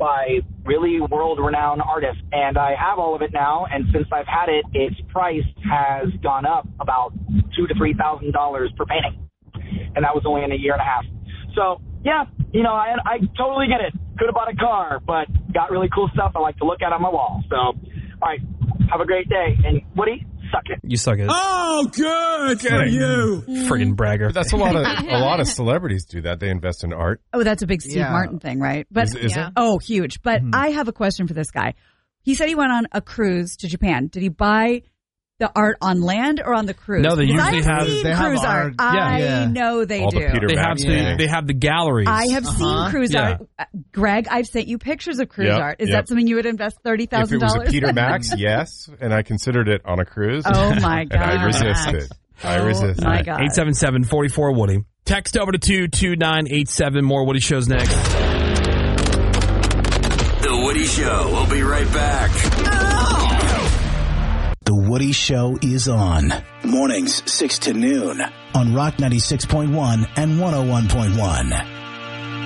by really world-renowned artists. And I have all of it now, and since I've had it, its price has gone up about $2,000 to $3,000 per painting. And that was only in a year and a half. So, yeah, I totally get it. Could have bought a car, but got really cool stuff I like to look at on my wall. So, all right, have a great day. And Woody, suck it. You suck it. Oh, good for you. Friggin' bragger. But that's a lot of celebrities do that. They invest in art. Oh, that's a big Steve Martin thing, right? But is it? Oh, huge. But I have a question for this guy. He said he went on a cruise to Japan. Did he buy the art on land or on the cruise? No, they usually have cruise art. I know they do. They have the galleries. I have seen cruise art. Greg, I've sent you pictures of cruise art. Is that something you would invest $30,000? If it was a Peter Max, yes, and I considered it on a cruise. Oh my god! And I resisted. Oh my god! 877-44-WOODY. Text over to 22987. More Woody shows next. The Woody Show. We'll be right back. The Woody Show is on. Mornings, 6 to noon on Rock 96.1 and 101.1.